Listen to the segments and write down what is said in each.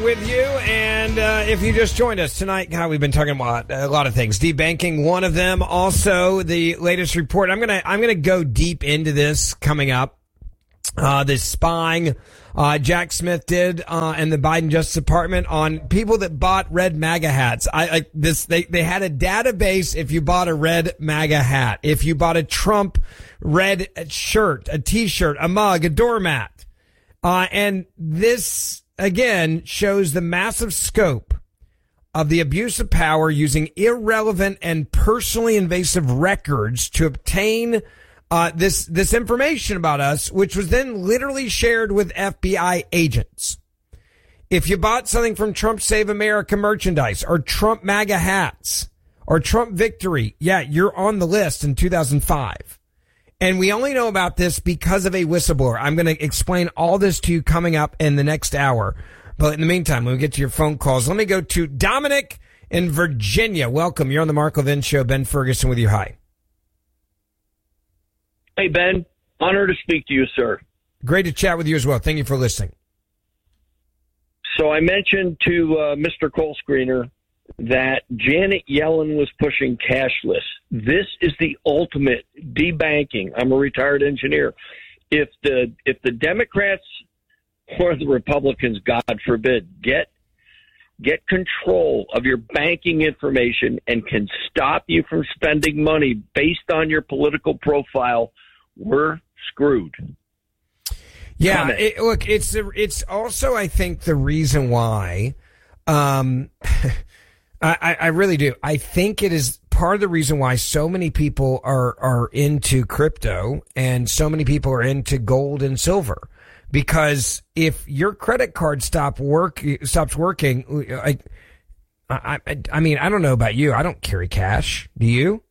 with you. And if you just joined us tonight, God, we've been talking about a lot of things. Debanking, one of them. Also, the latest report. I'm gonna go deep into this coming up. This spying Jack Smith did and the Biden Justice Department on people that bought red MAGA hats. They had a database if you bought a red MAGA hat, if you bought a Trump red shirt, a T-shirt, a mug, a doormat. And this, again, shows the massive scope of the abuse of power using irrelevant and personally invasive records to obtain this information about us, which was then literally shared with FBI agents. If you bought something from Trump Save America merchandise or Trump MAGA hats or Trump Victory, yeah, you're on the list in 2005. And we only know about this because of a whistleblower. I'm going to explain all this to you coming up in the next hour. But in the meantime, when we get to your phone calls, let me go to Dominic in Virginia. Welcome. You're on the Mark Levin Show. Ben Ferguson with you. Hi. Hey, Ben. Honor to speak to you, sir. Great to chat with you as well. Thank you for listening. So I mentioned to Mr. Cole Screener that Janet Yellen was pushing cashless. This is the ultimate debanking. I'm a retired engineer. If the Democrats or the Republicans, God forbid, get control of your banking information and can stop you from spending money based on your political profile, we're screwed. Yeah, look, it's also, I think, the reason why. I really do. I think it is part of the reason why so many people are into crypto and so many people are into gold and silver. Because if your credit card stops working, I mean, I don't know about you. I don't carry cash. Do you?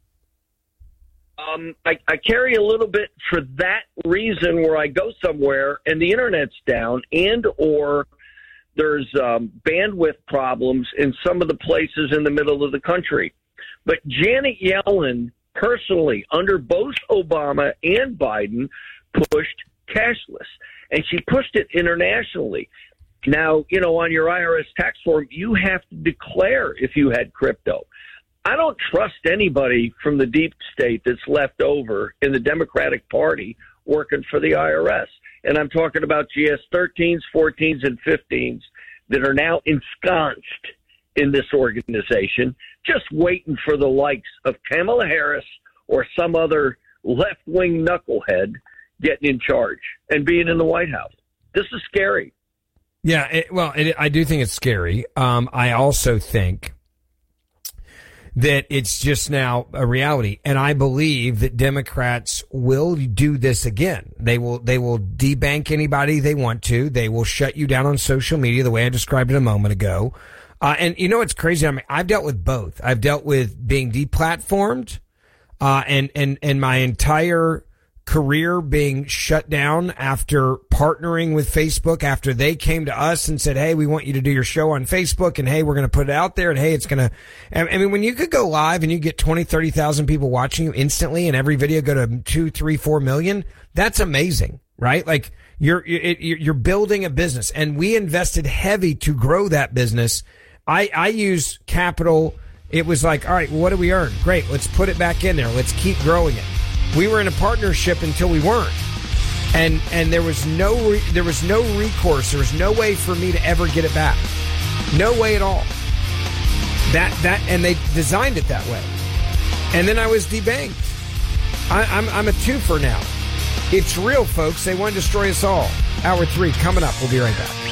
I carry a little bit for that reason, where I go somewhere and the internet's down and or there's bandwidth problems in some of the places in the middle of the country. But Janet Yellen personally, under both Obama and Biden, pushed cashless, and she pushed it internationally. Now, on your IRS tax form, you have to declare if you had crypto. I don't trust anybody from the deep state that's left over in the Democratic Party working for the IRS. And I'm talking about GS-13s, 14s, and 15s that are now ensconced in this organization, just waiting for the likes of Kamala Harris or some other left-wing knucklehead getting in charge and being in the White House. This is scary. Yeah, I do think it's scary. I also think that it's just now a reality. And I believe that Democrats will do this again. They will debank anybody they want to. They will shut you down on social media the way I described it a moment ago. And it's crazy. I mean, I've dealt with both. I've dealt with being deplatformed, and my entire career being shut down after partnering with Facebook, after they came to us and said, hey, we want you to do your show on Facebook, and hey, we're going to put it out there, and hey, it's going to, I mean, when you could go live and you get 20, 30,000 people watching you instantly and every video go to 2, 3, 4 million, that's amazing, right? Like you're building a business, and we invested heavy to grow that business. I use capital. It was like, all right, well, what do we earn? Great. Let's put it back in there. Let's keep growing it. We were in a partnership until we weren't, and there was no recourse. There was no way for me to ever get it back. No way at all. And they designed it that way. And then I was debanked. I'm a twofer now. It's real, folks. They want to destroy us all. Hour 3 coming up. We'll be right back.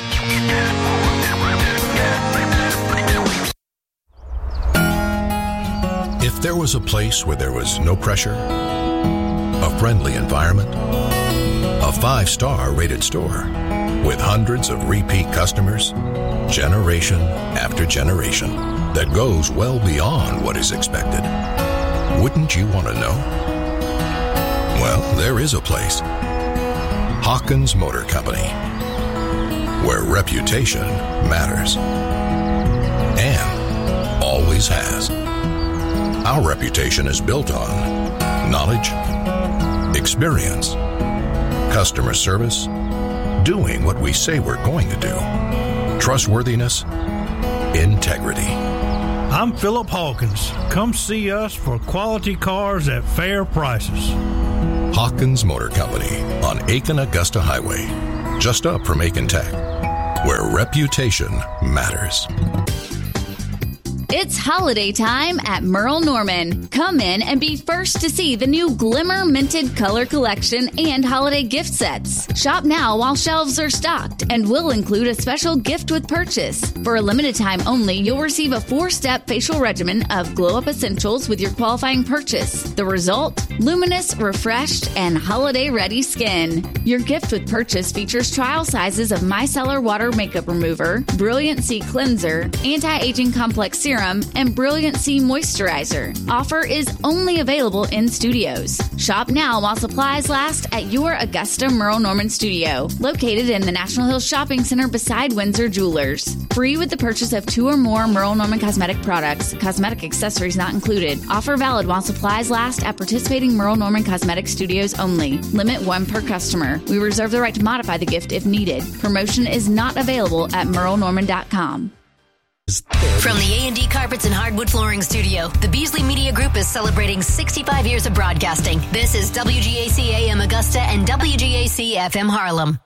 If there was a place where there was no pressure, a friendly environment, a 5-star rated store with hundreds of repeat customers, generation after generation, that goes well beyond what is expected, wouldn't you want to know? Well, there is a place. Hawkins Motor Company, where reputation matters. And always has. Our reputation is built on knowledge, experience, customer service, doing what we say we're going to do, trustworthiness, integrity. I'm Philip Hawkins. Come see us for quality cars at fair prices. Hawkins Motor Company on Aiken-Augusta Highway, just up from Aiken Tech, where reputation matters. It's holiday time at Merle Norman. Come in and be first to see the new Glimmer Minted Color Collection and holiday gift sets. Shop now while shelves are stocked and will include a special gift with purchase. For a limited time only, you'll receive a 4-step facial regimen of glow-up essentials with your qualifying purchase. The result? Luminous, refreshed, and holiday-ready skin. Your gift with purchase features trial sizes of Micellar Water Makeup Remover, Brilliant C Cleanser, Anti-Aging Complex Serum, and Brilliant C Moisturizer. Offer is only available in studios. Shop now while supplies last at your Augusta Merle Norman studio, located in the National Hills Shopping Center beside Windsor Jewelers. Free with the purchase of 2 or more Merle Norman cosmetic products. Cosmetic accessories not included. Offer valid while supplies last at participating Merle Norman cosmetic studios only. Limit 1 per customer. We reserve the right to modify the gift if needed. Promotion is not available at merlenorman.com. From the A&D Carpets and Hardwood Flooring Studio, the Beasley Media Group is celebrating 65 years of broadcasting. This is WGAC AM Augusta and WGAC FM Harlem.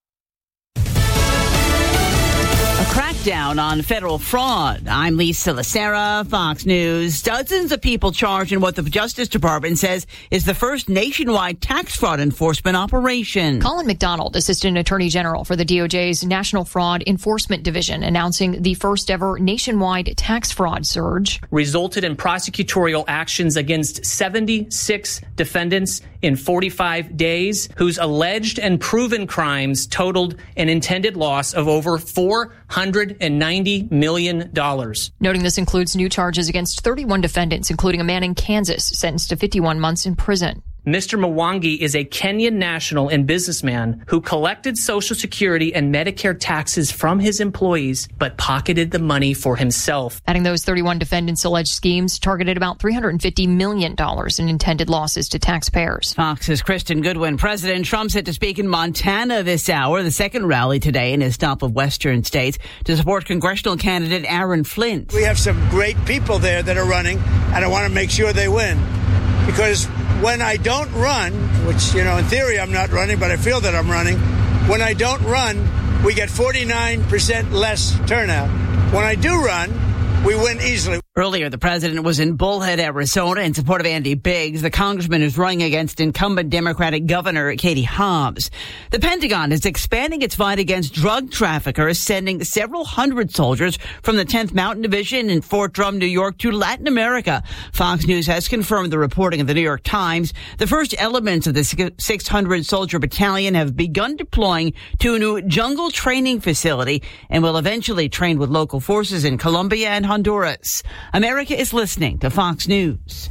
A crackdown on federal fraud. I'm Lisa Lacera, Fox News. Dozens of people charged in what the Justice Department says is the first nationwide tax fraud enforcement operation. Colin McDonald, Assistant Attorney General for the DOJ's National Fraud Enforcement Division, announcing the first ever nationwide tax fraud surge. Resulted in prosecutorial actions against 76 defendants in 45 days, whose alleged and proven crimes totaled an intended loss of over $490 million. Noting this includes new charges against 31 defendants, including a man in Kansas sentenced to 51 months in prison. Mr. Mwangi is a Kenyan national and businessman who collected Social Security and Medicare taxes from his employees, but pocketed the money for himself. Adding those 31 defendants' alleged schemes targeted about $350 million in intended losses to taxpayers. Fox's Kristen Goodwin. President Trump set to speak in Montana this hour, the second rally today in his stop of western states, to support congressional candidate Aaron Flint. We have some great people there that are running, and I want to make sure they win. Because when I don't run, which, in theory I'm not running, but I feel that I'm running, when I don't run, we get 49% less turnout. When I do run, we win easily. Earlier, the president was in Bullhead, Arizona, in support of Andy Biggs, the congressman who's running against incumbent Democratic Governor Katie Hobbs. The Pentagon is expanding its fight against drug traffickers, sending several hundred soldiers from the 10th Mountain Division in Fort Drum, New York, to Latin America. Fox News has confirmed the reporting of the New York Times. The first elements of the 600-soldier battalion have begun deploying to a new jungle training facility and will eventually train with local forces in Colombia and Honduras. America is listening to Fox News.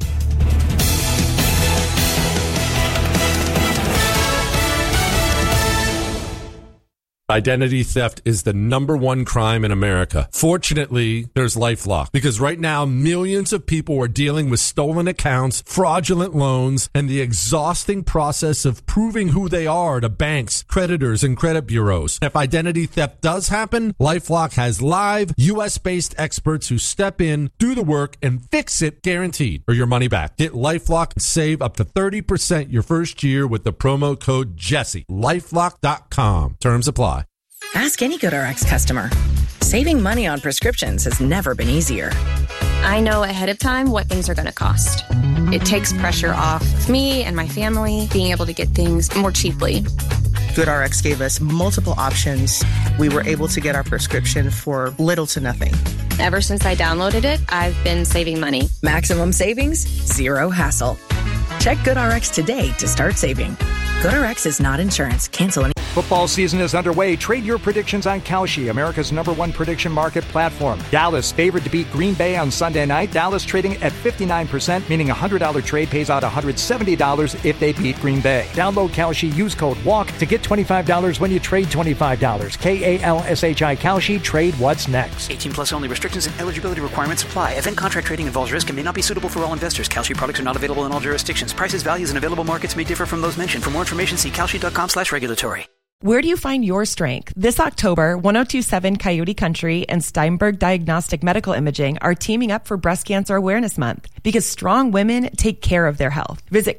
Identity theft is the #1 crime in America. Fortunately, there's LifeLock, because right now millions of people are dealing with stolen accounts, fraudulent loans, and the exhausting process of proving who they are to banks, creditors, and credit bureaus. If identity theft does happen, LifeLock has live US-based experts who step in, do the work, and fix it, guaranteed, or your money back. Get LifeLock and save up to 30% your first year with the promo code Jesse. LifeLock.com. Terms apply. Ask any GoodRx customer. Saving money on prescriptions has never been easier. I know ahead of time what things are going to cost. It takes pressure off me and my family being able to get things more cheaply. GoodRx gave us multiple options. We were able to get our prescription for little to nothing. Ever since I downloaded it, I've been saving money. Maximum savings, zero hassle. Check GoodRx today to start saving. GoodRx is not insurance. Cancel any. Football season is underway. Trade your predictions on Kalshi, America's #1 prediction market platform. Dallas favored to beat Green Bay on Sunday night. Dallas trading at 59%, meaning a $100 trade pays out $170 if they beat Green Bay. Download Kalshi, use code WALK to get $25 when you trade $25. KALSHI Kalshi, trade what's next. 18 plus only. Restrictions and eligibility requirements apply. Event contract trading involves risk and may not be suitable for all investors. Kalshi products are not available in all jurisdictions. Prices, values, and available markets may differ from those mentioned. For more information, see kalshi.com/regulatory. Where do you find your strength? This October, 1027 Coyote Country and Steinberg Diagnostic Medical Imaging are teaming up for Breast Cancer Awareness Month because strong women take care of their health. Visit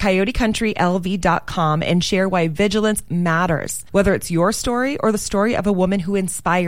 coyotecountryLV.com and share why vigilance matters, whether it's your story or the story of a woman who inspires